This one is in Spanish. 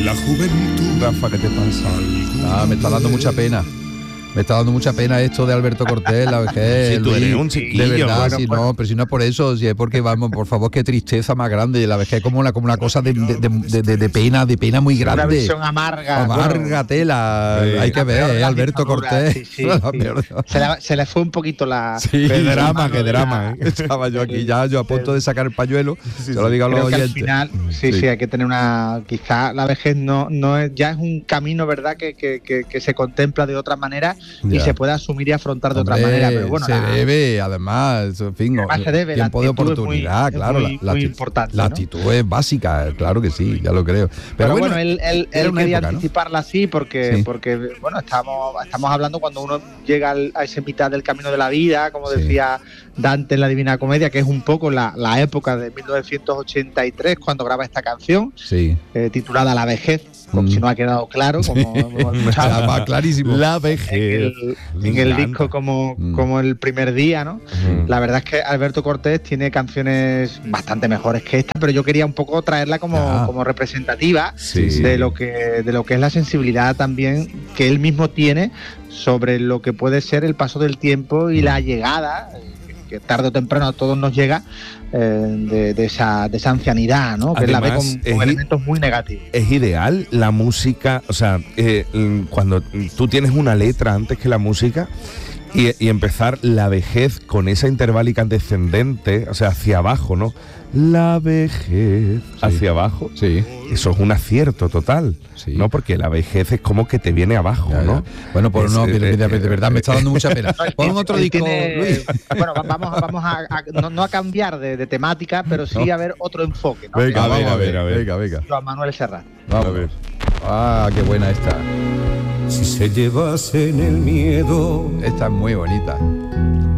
la juventud. Rafa, ¿qué te pasa? Me está dando mucha pena. Me está dando mucha pena esto de Alberto Cortés, la vejez. Si tú eres un chiquillo. De verdad, Bueno, si no, pero si no es por eso, si es porque, vamos, por favor, qué tristeza más grande. La vejez es como una cosa de pena muy grande. Una visión amarga. Amarga tela. Hay que ver, Alberto Cortés. Sí. Se le fue un poquito la... Sí, qué drama. Estaba yo aquí yo a punto de sacar el pañuelo. Se lo digo a los oyentes. Al final, sí, hay que tener una... Quizá la vejez no es, ya es un camino, ¿verdad?, que se contempla de otra manera y se puede asumir y afrontar de otra manera. Pero bueno, se debe, además, en fin, se debe, tiempo de oportunidad, claro. Muy importante, la actitud es básica, claro que sí, ya lo creo. Pero bueno, él quería anticiparla así porque bueno, estamos hablando cuando uno llega a esa mitad del camino de la vida, como decía Dante en la Divina Comedia, que es un poco la época de 1983 cuando graba esta canción, titulada La vejez, como si no ha quedado claro, como hemos escuchado. Va clarísimo. La vejez. En el disco como el primer día, ¿no? La verdad es que Alberto Cortés tiene canciones bastante mejores que esta, pero yo quería un poco traerla como representativa de lo que es la sensibilidad también que él mismo tiene sobre lo que puede ser el paso del tiempo y la llegada, que tarde o temprano a todos nos llega, de esa ancianidad, ¿no? Que él la ve con elementos muy negativos. Es ideal la música, o sea, cuando tú tienes una letra antes que la música y empezar la vejez con esa interválica descendente, o sea, hacia abajo, ¿no? La vejez hacia abajo. Sí. Eso es un acierto total, ¿no? Porque la vejez es como que te viene abajo, ¿no? Bueno, pues de verdad me está dando mucha pena. Pon otro disco, Luis. Bueno, vamos no a cambiar de temática, pero sí a ver otro enfoque, ¿no? Venga, vamos a ver. Joan Manuel Serrat. Vamos a ver. Qué buena esta. Si se llevasen el miedo. Esta es muy bonita.